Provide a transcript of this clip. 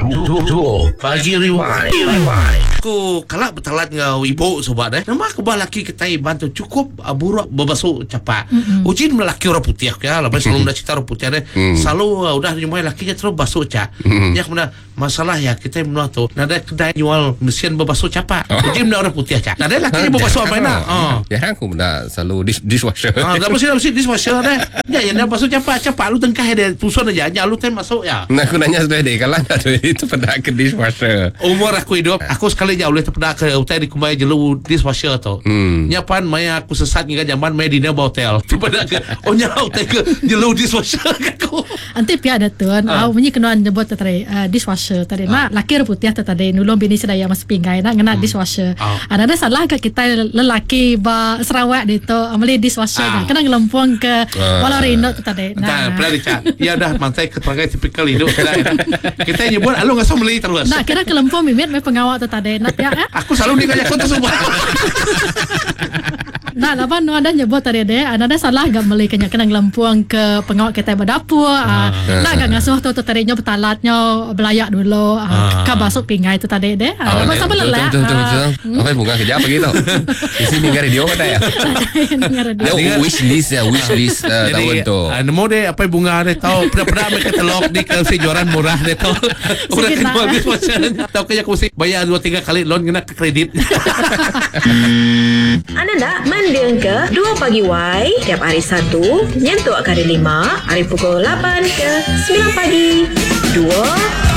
Pagi Rewind. Aku kalak bertalat ngau ibu sobat nama aku laki kita bantu cukup buruk berbasuh capak. Ujin melaki orang putih ya, lepas selalu dah cerita orang putih selalu udah nyumai lakinya terus basuh cak. Ya kemudian masalah ya kita menua tu nada kedai jual mesin berbasuh capak. Ujin orang putih cak. Nada lakinya berbasuh apa nak? Ya aku benda selalu dishwasher. Dah mesti dishwasher dah. Ya yang dah basuh capak lu tengkah dia tusun aja lu tem masuk ya. Nah aku nanya sudah deh kalau ada itu pada ke dishwasher. Umur aku hidup aku sekali jauh boleh terpeda ke hotel di kumai jelu dishwasher tu. Nyapan maya aku sesat hingga zaman maya di nearby hotel. Terpeda ke nyau hotel ke jelu dishwasher aku. Anti pihak ada tuan. Bunyi kenuan jebot tadi dishwasher tadi. Nak laki reputih tadi nulung bini sedaya mas pinggai nak ngena dishwasher. Ada salah ke kita lelaki ba Sarawak di tu amali dishwasher kena ngelempung ke Walarino tadi. Nah, pernah dicat. Ya dah mantai keterangan tipikal hidup. Kita nyebut alu ngasau meli terus. Nak kira kelempung mimit me pengawak tu tadi. Nak ya. Aku selalu dikajak tu semua. Nah, lapan nu ada nyebut tadi deh, ada salah gak meli kena ngelempung ke pengawak kita berdapur. Nak gak ngasuh tu tadinya betalatnya belayak dulu. Ke basuk pingai tu tadi deh. Masa belelak. Betul. Apa bunga kerja apa gitu? Di sini dengar radio kata ya. Dia wish list tahun tu. Nemu deh apa bunga deh tahu pernah mereka telok di ke jualan murah deh tahu. Udah kedua dishwasher. Tahu kayak aku sih bayar 2-3 kali loan kena ke kredit. Anda nak mendengar ke 2 Pagi Y tiap hari Sabtu nyentuh hari 5 hari pukul 8 ke 9 pagi 2